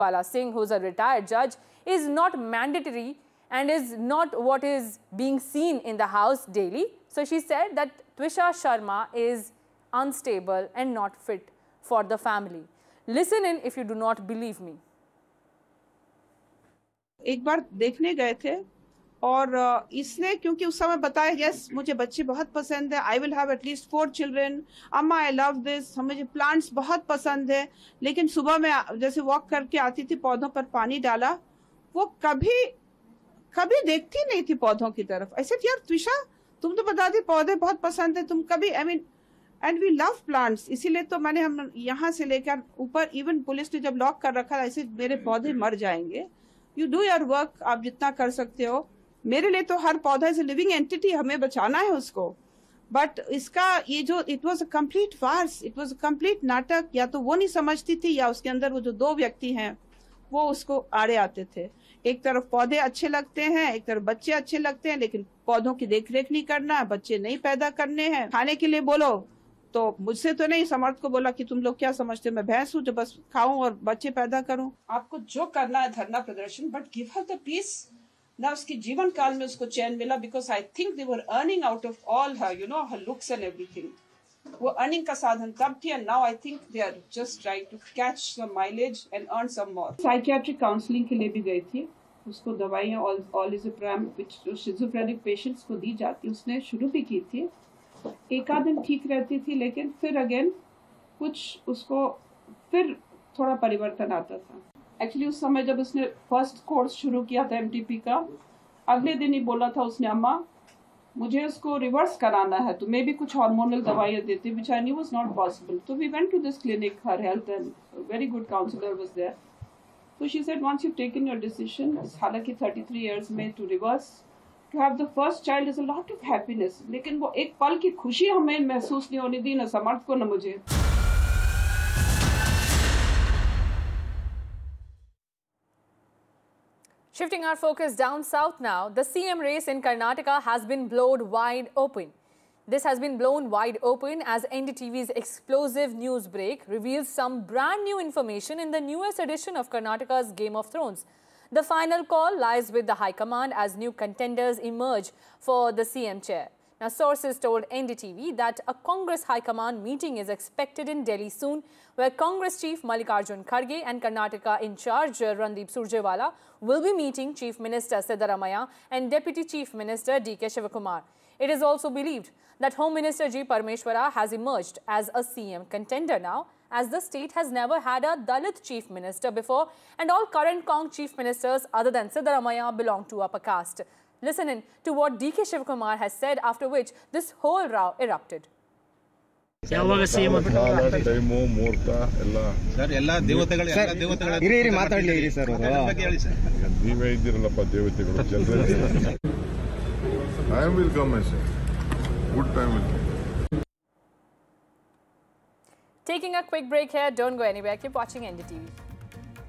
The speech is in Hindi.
Bala Singh, who's a retired judge, is not mandatory and is not what is being seen in the house daily. So she said that Twisha Sharma is unstable and not fit for the family. Listen in if you do not believe me. एक बार देखने गए थे और इसने क्योंकि उस समय बताया यस मुझे बच्चे बहुत पसंद है, I will have at least 4 children, अम्मा आई लव दिस, मुझे प्लांट्स बहुत पसंद है। लेकिन सुबह में जैसे वॉक करके आती थी, पौधों पर पानी डाला, वो कभी देखती नहीं थी पौधों की तरफ। ऐसे यार त्विषा तुम तो बताती पौधे बहुत पसंद है, तुम कभी एंड वी लव प्लांट्स, इसीलिए तो मैंने हम यहाँ से लेकर ऊपर इवन पुलिस ने जब लॉक कर रखा, ऐसे मेरे पौधे मर जाएंगे। यू डू योर वर्क, आप जितना कर सकते हो। मेरे लिए तो हर पौधा इज लिविंग एंटिटी, हमें बचाना है उसको। बट इसका ये जो it was a complete Fars, it was a complete नाटक। या तो वो नहीं समझती थी या उसके अंदर वो जो 2 व्यक्ति हैं वो उसको आड़े आते थे। एक तरफ पौधे अच्छे लगते हैं, एक तरफ बच्चे अच्छे लगते हैं, लेकिन पौधों की देखरेख नहीं करना है, बच्चे नहीं पैदा करने हैं। खाने के लिए बोलो तो मुझसे तो नहीं, समर्थ को बोला कि तुम लोग क्या समझते हो, मैं भैंस हूँ जो बस खाऊं और बच्चे पैदा करूं। आपको जो करना है धरना प्रदर्शन, but give her the piece ना। उसकी जीवन काल में उसको चैन मिला, because I think they were earning out of all her, you know, her looks and everything. वो अर्निंग का साधन तब थी, and now I think they are just trying to catch some mileage and earn some more. Psychiatric counselling के लिए भी गई थी, उसको दवाइयाँ ऑलिज़ोप्राम जो शिज़ोफ्रेनिक पेशेंट्स को दी जाती, उसने शुरू भी की थी। एक आध दिन ठीक रहती थी, लेकिन फिर अगेन कुछ उसको फिर थोड़ा परिवर्तन आता था। एक्चुअली उस समय जब उसने फर्स्ट कोर्स शुरू किया था एमटीपी का, अगले दिन ही बोला था उसने, अम्मा मुझे उसको रिवर्स कराना है, तो मैं भी कुछ हार्मोनल दवाइयाँ देती, which I knew was not possible. तो we went to this clinic, her health and very good counsellor was there. So she said, once you've taken your decision, हालांकि 33 years में to reverse, to have the first child is a lot of happiness. लेकिन वो एक पल की खुशी हमें महसूस नहीं होने दी, न समर्थ को न मुझे। Shifting our focus down south now, the CM race in Karnataka has been blown wide open. This has been blown wide open as NDTV's explosive news break reveals some brand new information in the newest edition of Karnataka's Game of Thrones. The final call lies with the High Command as new contenders emerge for the CM chair. Now, sources told NDTV that a Congress High Command meeting is expected in Delhi soon, where Congress Chief Mallikarjun Kharge and Karnataka in charge Randeep Surjewala will be meeting Chief Minister Siddaramaiah and Deputy Chief Minister D.K. Shivakumar. It is also believed that Home Minister G. Parmeshwara has emerged as a CM contender now, as the state has never had a Dalit Chief Minister before, and all current Cong Chief Ministers other than Siddaramaiah belong to upper caste. Listen in to what D.K. Shivakumar has said, after which this whole row erupted. ಯಾವಾಗ ಸಿಎಂ ಟೈಮು ಮುಹೂರ್ತ ಎಲ್ಲ ದೇವತೆಗಳು ಮಾತಾಡಲಿ ಸರ್, ನೀವೇ ಇದ್ದೀರಲ್ಲಪ್ಪ ದೇವತೆಗಳು, ಜನರೇ time will come, good time will come. Taking a quick break here, don't go anywhere, keep watching NDTV.